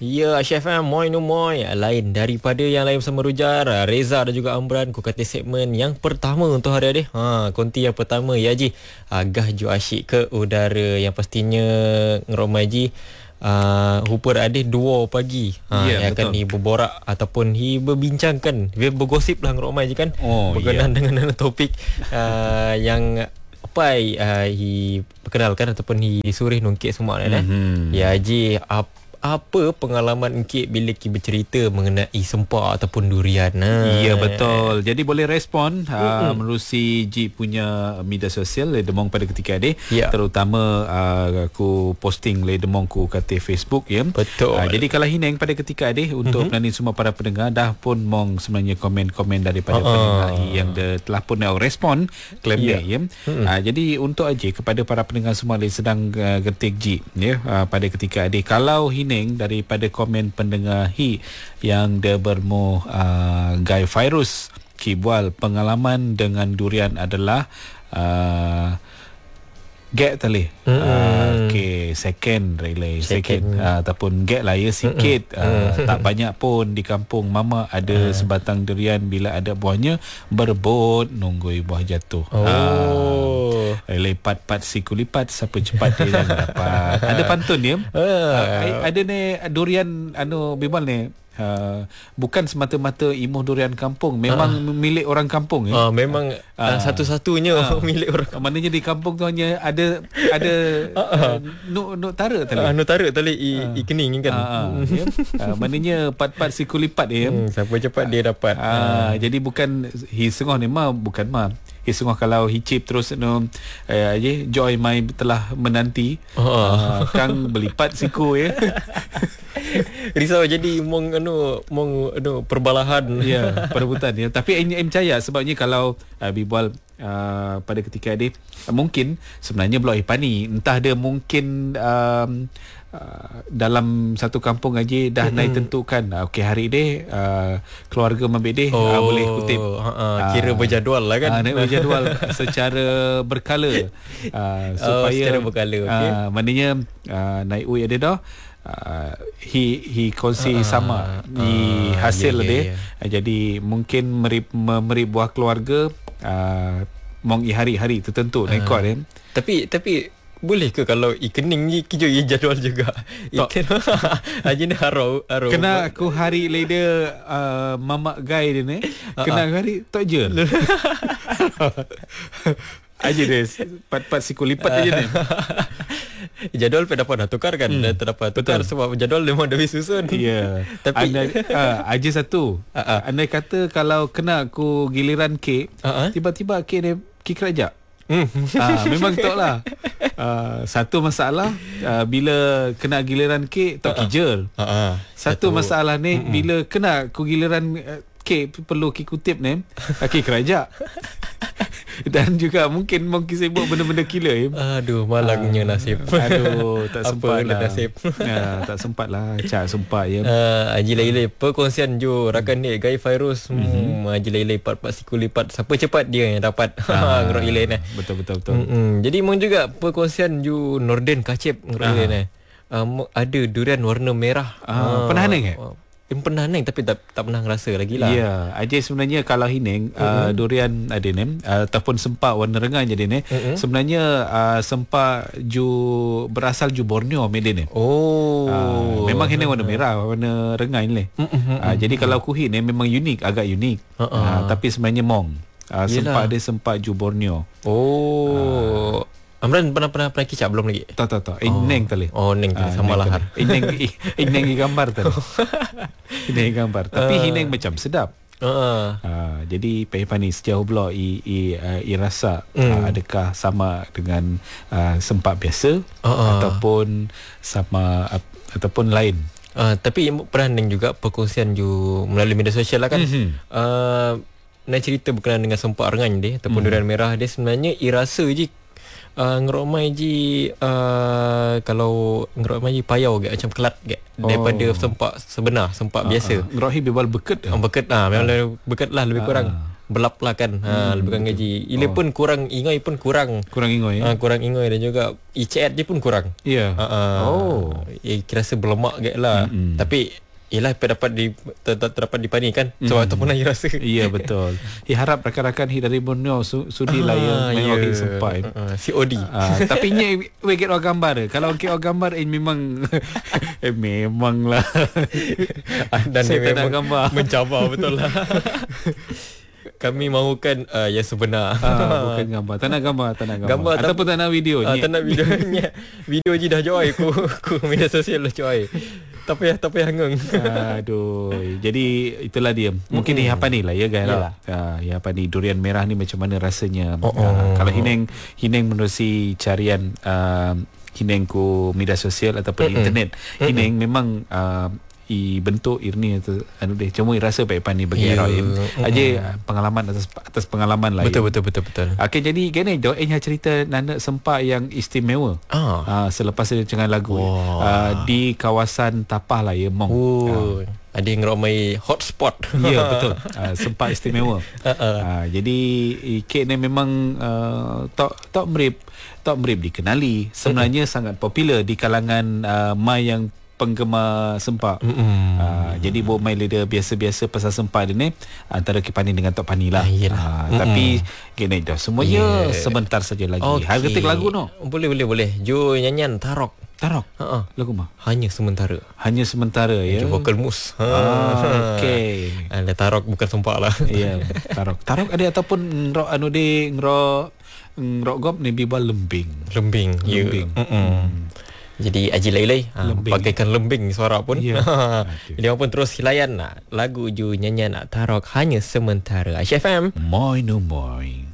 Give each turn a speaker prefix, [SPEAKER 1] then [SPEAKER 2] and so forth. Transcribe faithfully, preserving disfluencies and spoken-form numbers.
[SPEAKER 1] Ya, Chef M, moi no moi. Lain daripada yang lain bersama Rujar, Reza dan juga Amran. Ku kata segmen yang pertama untuk hari ini. Ha, konti yang pertama ya Ji. Agah ju asyik ke udara yang pastinya ngeromai Ji. Uh, Hooper ada dua pagi ha, yeah, yang akan ni berborak ataupun hi berbincangkan, dia bergosip lah ngeromai je kan, oh, berkenaan yeah. dengan topik uh, yang apa uh, hi perkenalkan ataupun hi disuruh nungkit semua kan. Mm-hmm. Ya Ji, apa apa pengalaman Encik bila Ki bercerita mengenai sempak ataupun durian? Nah.
[SPEAKER 2] Ya, betul. Jadi boleh respon uh, menerusi Ji punya media sosial Ledemong pada ketika ini. Ya. Terutama uh, aku posting Ledemong ku kata Facebook ya.
[SPEAKER 1] Betul. Uh,
[SPEAKER 2] jadi kalau Hineng pada ketika ini untuk mm-hmm. pelani semua para pendengar dah pun mong sebenarnya komen-komen daripada uh-uh. pendengar yang de, telah pun uh, respon klaim dia ya. Mm-hmm. Uh, jadi untuk aja kepada para pendengar semua yang sedang uh, getik Ji ya uh, pada ketika ini, kalau Hineng daripada komen pendengar hi yang dia bermu uh, Guy Virus Kibual pengalaman dengan durian adalah uh, get tali mm-hmm. uh, okay, second relay second, second. Uh, ataupun get lah ya sikit mm-hmm. uh, tak banyak pun di kampung mama ada uh. sebatang durian, bila ada buahnya berebut nunggu buah jatuh. Oh. Uh, lipat-pat siku lipat, siapa cepat dia jangan dapat. Ada pantun ya. Uh. Uh, ada ni durian anu Bimal ni. Uh, bukan semata-mata imuh durian kampung, memang uh. milik orang kampung ya.
[SPEAKER 1] Uh, memang uh, uh, satu-satunya uh, milik orang. Uh,
[SPEAKER 2] maknanya di kampung tu hanya ada ada uh, uh, nuk nuk tara tali.
[SPEAKER 1] Uh, nuk tara tali i, uh. i kening kan. Uh, uh, ya. uh, maknanya pat-pat siku lipat ya. Hmm, siapa cepat uh, dia dapat.
[SPEAKER 2] Uh, uh. Jadi bukan hi sengah ni mah bukan mah. Hi sengah kalau hicip terus no eh je joy mai telah menanti. Uh. Uh, kang belipat siku ya.
[SPEAKER 1] Risau jadi mong anu mong anu perbalahan
[SPEAKER 2] ya, perebutan ya. Tapi saya percaya sebabnya kalau uh, bibual uh, pada ketika dia uh, mungkin sebenarnya blok Ipani entah dia mungkin um, uh, dalam satu kampung aja dah mm-hmm. naik tentukan uh, okey hari dia uh, keluarga mabik dia oh, uh, boleh kutip
[SPEAKER 1] uh, kira berjadual lah kan.
[SPEAKER 2] Uh, naik berjadual secara berkala uh, supaya
[SPEAKER 1] oh, secara berkala okey.
[SPEAKER 2] Uh, maknanya uh, naik ui ada dah. Uh, he he kongsi uh, sama di uh, hasil yeah, dia yeah, yeah. Uh, jadi mungkin meri, memberi buah keluarga uh, mong i hari-hari tertentu uh, nekot dia.
[SPEAKER 1] Tapi tapi boleh ke kalau ikening ni kijo ye jadual juga ikan aja ni haro haro
[SPEAKER 2] kena aku hari leader uh, mamak guy dia ni uh, kena uh. hari tak je aja deh pat-pat siku lipat uh. aja ni.
[SPEAKER 1] Jadual pada dapat dah tukar kan hmm. dah terdapat tukar. Betul. Sebab jadual memang dah susun.
[SPEAKER 2] Ya yeah. Tapi anda, uh, aja satu uh-uh. andai kata kalau kena aku giliran kek uh-uh. tiba-tiba kek dia kek kerajak hmm. uh, memang tak lah uh, satu masalah uh, bila kena giliran kek tak uh-uh. kijer uh-uh. satu, satu masalah ni uh-uh. bila kena aku giliran uh, kek perlu kek kutip ni kek kerajak. Dan juga mungkin mungkin sibuk benda-benda killer ya.
[SPEAKER 1] Aduh, malangnya uh, nasib.
[SPEAKER 2] Aduh, tak sempat lah
[SPEAKER 1] nasib.
[SPEAKER 2] Ya, tak sempat lah. Cak sempat ya.
[SPEAKER 1] Uh, Haji Lailai perkongsian jo rakan dia Guy Virus. Hmm, Haji Lailai part-part siku lipat. Siapa cepat dia yang dapat. Ah, ngerok ilain eh.
[SPEAKER 2] Betul betul betul.
[SPEAKER 1] Hmm, jadi mung juga perkongsian jo Norden Kacip ngerok ah. ilain eh. Uh, ada durian warna merah.
[SPEAKER 2] Ah, uh, pernah neng eh?
[SPEAKER 1] Uh, Yang pernah neng tapi tak tak pernah rasa lagi lah.
[SPEAKER 2] Ya, aja sebenarnya kalau hineng uh-huh. uh, durian ada ni uh, ataupun sempak warna rengai jadi ni. Uh-huh. Sebenarnya uh, sempak ju berasal ju Borneo meden ni.
[SPEAKER 1] Oh.
[SPEAKER 2] Uh, memang hineng warna merah, warna rengai ni. Uh-huh. Uh, jadi kalau kuhi ni memang unik, agak unik. Uh-huh. Uh, tapi sebenarnya mong. Uh, sempak dia sempak ju Borneo.
[SPEAKER 1] Oh. Uh, Amran pernah pernah pernah kicap belum lagi?
[SPEAKER 2] Tak tak tak. Ineng tali.
[SPEAKER 1] Oh, neng tali sama lah.
[SPEAKER 2] Ineng ineng gambar tali. Ineng gambar. Tapi uh. hineng macam sedap. Uh. Uh, jadi Pehipani sejauh blok i i, uh, i rasa mm. uh, adakah sama dengan uh, sempak biasa uh. ataupun sama uh, ataupun lain.
[SPEAKER 1] Uh, tapi pernah neng juga perkongsian ju melalui media sosial lah kan. Mm-hmm. Uh, nak cerita berkenaan dengan sempak rengai dia ataupun mm. durian merah dia sebenarnya i rasa je. Uh, ngeromai ji uh, kalau ngeromai ji payau ke macam kelat ke daripada oh. sempak sebenar sempak uh, biasa.
[SPEAKER 2] Uh, ngerohi bebal beket
[SPEAKER 1] dah. Oh, beket ah, memang uh. beket lah lebih uh. kurang. belap lah kan. Ha, lebih kurang gaji. Ila
[SPEAKER 2] Oh.
[SPEAKER 1] pun kurang, ingoi pun kurang.
[SPEAKER 2] Kurang ingoi.
[SPEAKER 1] Ha, kurang ingoi dan juga I C R dia pun kurang.
[SPEAKER 2] Ya.
[SPEAKER 1] Ha, ha.
[SPEAKER 2] Oh.
[SPEAKER 1] Eh, kira rasa berlemak gak lah.
[SPEAKER 2] Mm-mm.
[SPEAKER 1] Tapi yelah dapat di ter, ter, terdapat dipani kan. So
[SPEAKER 2] Mm.
[SPEAKER 1] ataupun lagi rasa.
[SPEAKER 2] Ya, betul. Eh, harap rakan-rakan hi dari Borneo su, sudi lah ya main orang sempai.
[SPEAKER 1] Uh, C O D.
[SPEAKER 2] Ah, tapi nya we get orang gambar. Kalau get orang gambar eh memang eh memang lah.
[SPEAKER 1] Dan
[SPEAKER 2] Saya
[SPEAKER 1] dia
[SPEAKER 2] tak nak
[SPEAKER 1] memang
[SPEAKER 2] gambar.
[SPEAKER 1] mencabar betul lah. Kami mahukan uh, yang sebenar.
[SPEAKER 2] Ah, bukan gambar. Tak nak gambar, tak nak gambar.
[SPEAKER 1] Gambar tak-
[SPEAKER 2] Ataupun tak nak video.
[SPEAKER 1] Ah,
[SPEAKER 2] Nyek.
[SPEAKER 1] tak nak videonya. Video je dah joy ku, ku media sosial dah joy. Tak payah tak payah hangeng.
[SPEAKER 2] Aduh. Jadi itulah dia. Mungkin mm-hmm. Hihapan ni lah ya guys.
[SPEAKER 1] Yalah.
[SPEAKER 2] Ah, Hihapan ni durian merah ni macam mana rasanya.
[SPEAKER 1] Oh, oh.
[SPEAKER 2] Ah, kalau Hineng Hineng menerusi carian uh, Hineng ku media sosial ataupun
[SPEAKER 1] Mm-mm.
[SPEAKER 2] internet.
[SPEAKER 1] Mm-mm.
[SPEAKER 2] Hineng memang uh, i bentuk irni atau anu deh cuma rasa baik pan ni bagi
[SPEAKER 1] Ya.
[SPEAKER 2] yeah. Roy.
[SPEAKER 1] Mm-mm.
[SPEAKER 2] Aja pengalaman atas atas pengalaman lah.
[SPEAKER 1] Betul
[SPEAKER 2] ya.
[SPEAKER 1] betul betul betul.
[SPEAKER 2] Okey, jadi gini do eh cerita nanda sempak yang istimewa.
[SPEAKER 1] Ah.
[SPEAKER 2] Ah, selepas dia dengan lagu
[SPEAKER 1] Wah.
[SPEAKER 2] ah, di kawasan Tapah lah ya Mong.
[SPEAKER 1] Oh. Ada yang ramai hotspot.
[SPEAKER 2] Ya betul. Ah, sempak istimewa.
[SPEAKER 1] Uh, uh.
[SPEAKER 2] Ah, jadi kek ni memang uh, tok tok merip tok merip dikenali sebenarnya mm-hmm. sangat popular di kalangan uh, mai yang penggemar sempak.
[SPEAKER 1] Mm-mm.
[SPEAKER 2] Uh, jadi buat main leader biasa-biasa pasal sempak dia ni antara Kipani dengan Tok Pani lah.
[SPEAKER 1] Ah, yelah.
[SPEAKER 2] Uh,
[SPEAKER 1] Mm-mm.
[SPEAKER 2] tapi gini dah semuanya
[SPEAKER 1] Yeah.
[SPEAKER 2] sebentar saja lagi.
[SPEAKER 1] Okey.
[SPEAKER 2] Harga ketik lagu no.
[SPEAKER 1] Boleh boleh boleh. Jo nyanyian Tarok.
[SPEAKER 2] Tarok.
[SPEAKER 1] Ha
[SPEAKER 2] Lagu mah.
[SPEAKER 1] hanya sementara.
[SPEAKER 2] Hanya sementara ya.
[SPEAKER 1] Jo vokal mus. Ha.
[SPEAKER 2] Ah, okey.
[SPEAKER 1] Ada Tarok bukan sempak lah.
[SPEAKER 2] Ya, Tarok. Tarok ada ataupun ngrok anu de ngrok ngrok gop ni biba lembing.
[SPEAKER 1] Lembing. Ya.
[SPEAKER 2] Lembing.
[SPEAKER 1] Mm-mm. Jadi Aji Lailai ha,
[SPEAKER 2] Lembing.
[SPEAKER 1] bagaikan lembing suara pun.
[SPEAKER 2] Ya.
[SPEAKER 1] Jadi orang pun terus hilayan nak lagu ju nyanyian nak Tarok hanya sementara. Aisyah F M.
[SPEAKER 2] Moi no moi.